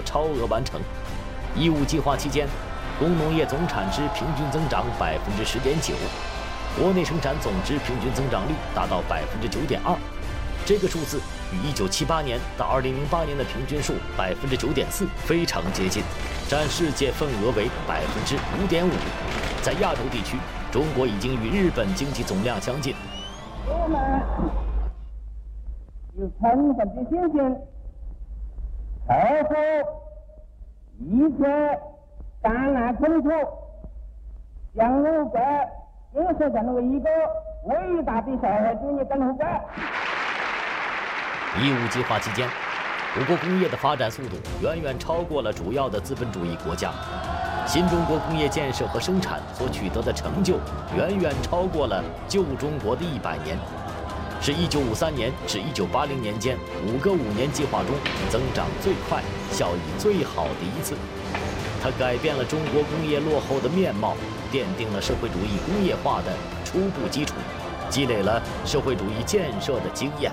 超额完成。15计划期间，工农业总产值平均增长10.9%，国内生产总值平均增长率达到9.2%。这个数字与1978年到2008年的平均数9.4%非常接近，占世界份额为5.5%。在亚洲地区，中国已经与日本经济总量相近。 我们有充分的信心，克服一切障碍困苦，将我国建设成为一个伟大的社会主义共和国。 15计划期间，我国工业的发展速度远远超过了主要的资本主义国家，新中国工业建设和生产所取得的成就远远超过了旧中国的100年，是1953年至1980年间5个5年计划中增长最快、效益最好的一次。它改变了中国工业落后的面貌，奠定了社会主义工业化的初步基础，积累了社会主义建设的经验。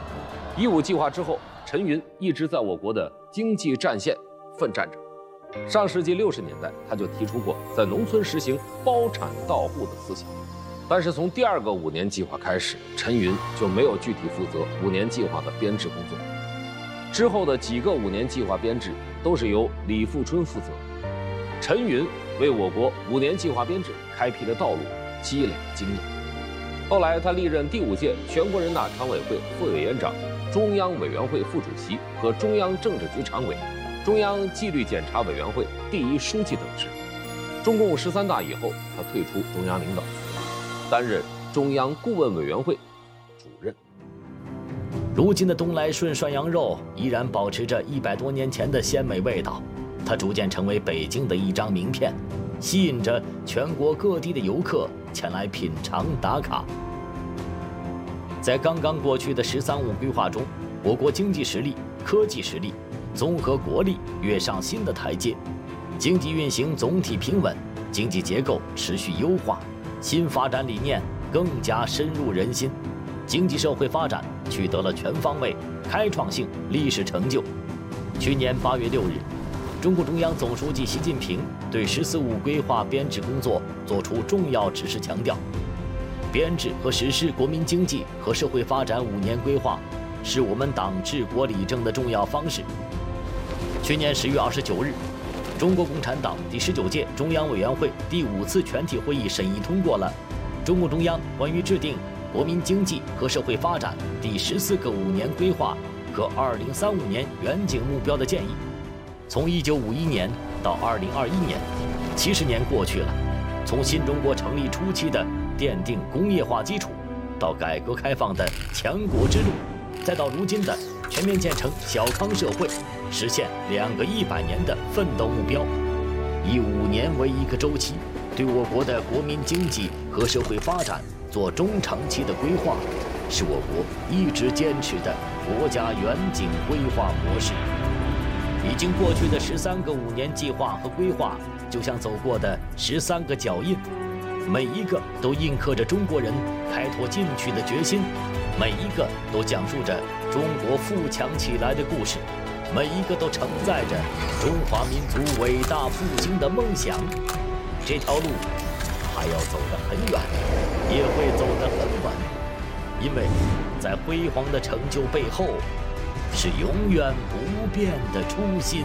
15计划之后，陈云一直在我国的经济战线奋战着。上世纪60年代，他就提出过在农村实行包产到户的思想。但是从第2个5年计划开始，陈云就没有具体负责5年计划的编制工作。之后的几个5年计划编制都是由李富春负责。陈云为我国5年计划编制开辟了道路，积累了经验。后来，他历任第5届全国人大常委会副委员长、中央委员会副主席和中央政治局常委、中央纪律检查委员会第1书记等职。中共13大以后，他退出中央领导，担任中央顾问委员会主任。 如今的东来顺涮羊肉依然保持着100多年前的鲜美味道，它逐渐成为北京的一张名片，吸引着全国各地的游客前来品尝打卡。在刚刚过去的“13·5”规划中，我国经济实力、科技实力、综合国力跃上新的台阶，经济运行总体平稳，经济结构持续优化，新发展理念更加深入人心，经济社会发展取得了全方位、开创性历史成就。去年8月6日，中共中央总书记习近平对“14·5”规划编制工作作出重要指示，强调，编制和实施国民经济和社会发展5年规划，是我们党治国理政的重要方式。去年10月29日，中国共产党第19届中央委员会第5次全体会议审议通过了中共中央关于制定国民经济和社会发展第14个5年规划和2035年远景目标的建议。从1951年到2021年，70年过去了，从新中国成立初期的奠定工业化基础，到改革开放的强国之路，再到如今的全面建成小康社会，实现2个100年的奋斗目标。以5年为一个周期，对我国的国民经济和社会发展做中长期的规划，是我国一直坚持的国家远景规划模式。已经过去的13个5年计划和规划，就像走过的13个脚印，每一个都印刻着中国人开拓进取的决心，每一个都讲述着中国富强起来的故事，每一个都承载着中华民族伟大复兴的梦想。这条路还要走得很远，也会走得很稳，因为在辉煌的成就背后，是永远不变的初心。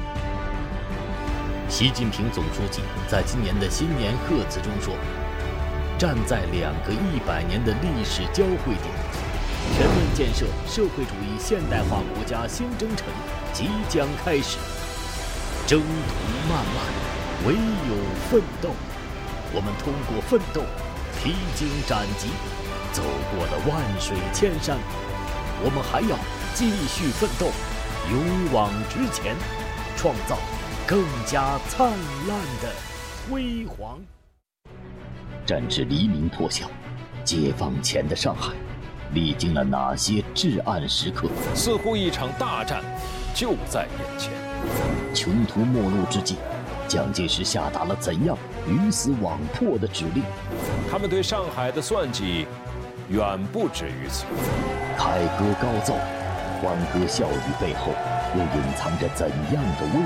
习近平总书记在今年的新年贺词中说，站在2个100年的历史交汇点，全面建设社会主义现代化国家新征程即将开始。征途漫漫，唯有奋斗。我们通过奋斗，披荆斩棘，走过了万水千山。我们还要继续奋斗，勇往直前，创造更加灿烂的辉煌。战至黎明破晓，解放前的上海历经了哪些至暗时刻？ 似乎一场大战就在眼前。 穷途末路之际，蒋介石下达了怎样鱼死网破的指令？ 他们对上海的算计远不止于此。 凯歌高奏，欢歌笑语背后又隐藏着怎样的危